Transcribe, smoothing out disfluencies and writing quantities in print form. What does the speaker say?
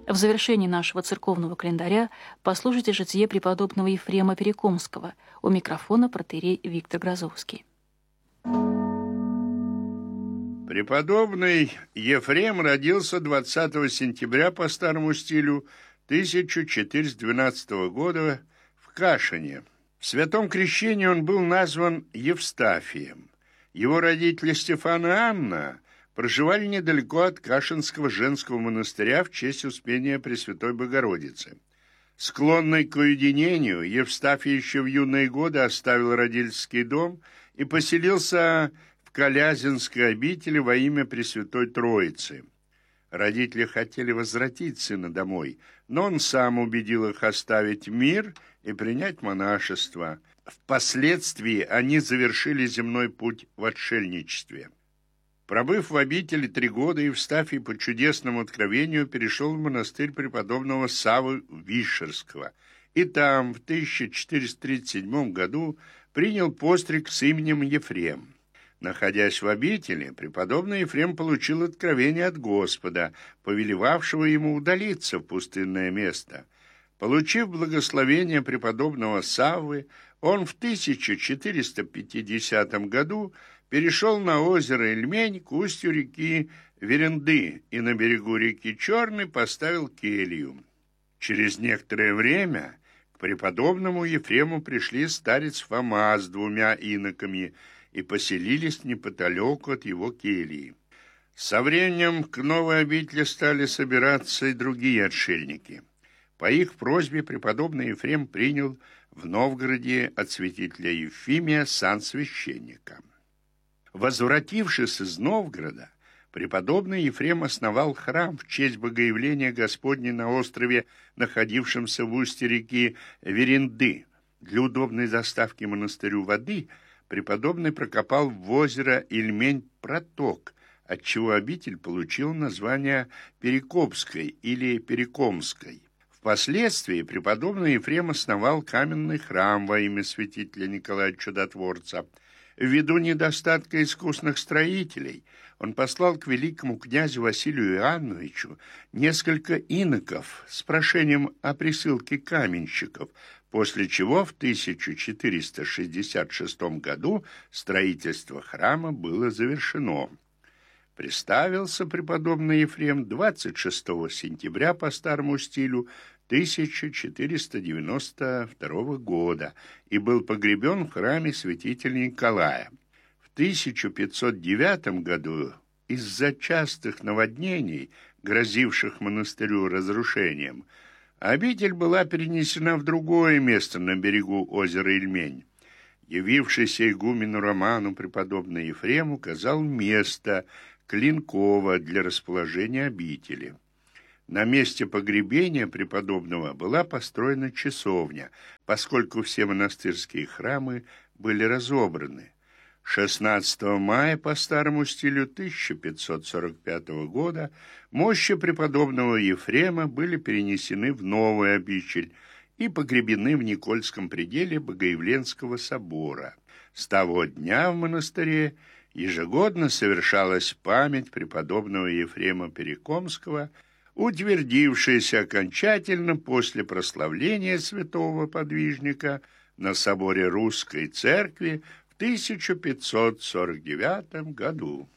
В завершении нашего церковного календаря послушайте житие преподобного Ефрема Перекомского. У микрофона протоиерей Виктор Грозовский. Преподобный Ефрем родился 20 сентября по старому стилю 1412 года в Кашине. В святом крещении он был назван Евстафием. Его родители Стефан и Анна проживали недалеко от Кашинского женского монастыря в честь Успения Пресвятой Богородицы. Склонный к уединению, Евстафий еще в юные годы оставил родительский дом и поселился в Колязинской обители во имя Пресвятой Троицы. Родители хотели возвратить сына домой, но он сам убедил их оставить мир и принять монашество. Впоследствии они завершили земной путь в отшельничестве. Пробыв в обители 3 года, Евстафий по чудесному откровению перешел в монастырь преподобного Саввы Вишерского, и там в 1437 году принял постриг с именем Ефрем. Находясь в обители, преподобный Ефрем получил откровение от Господа, повелевавшего ему удалиться в пустынное место. Получив благословение преподобного Саввы, он в 1450 году перешел на озеро Ильмень к устью реки Веренды и на берегу реки Черной поставил келью. Через некоторое время к преподобному Ефрему пришли старец Фома с 2 иноками и поселились неподалеку от его кельи. Со временем к новой обители стали собираться и другие отшельники. По их просьбе преподобный Ефрем принял в Новгороде от святителя Ефимия сан священника. Возвратившись из Новгорода, преподобный Ефрем основал храм в честь Богоявления Господня на острове, находившемся в устье реки Веренды. Для удобной доставки монастырю воды преподобный прокопал в озеро Ильмень проток, отчего обитель получил название Перекопской или Перекомской. Впоследствии преподобный Ефрем основал каменный храм во имя святителя Николая Чудотворца. Ввиду недостатка искусных строителей он послал к великому князю Василию Иоанновичу несколько иноков с прошением о присылке каменщиков, после чего в 1466 году строительство храма было завершено. Представился преподобный Ефрем 26 сентября по старому стилю 1492 года и был погребен в храме святителя Николая. В 1509 году из-за частых наводнений, грозивших монастырю разрушением, обитель была перенесена в другое место на берегу озера Ильмень. Явившийся игумену Роману преподобный Ефрем указал место Клинково для расположения обители. На месте погребения преподобного была построена часовня, поскольку все монастырские храмы были разобраны. 16 мая по старому стилю 1545 года мощи преподобного Ефрема были перенесены в новую обитель и погребены в Никольском пределе Богоявленского собора. С того дня в монастыре ежегодно совершалась память преподобного Ефрема Перекомского, утвердившаяся окончательно после прославления святого подвижника на соборе Русской Церкви в 1549 году.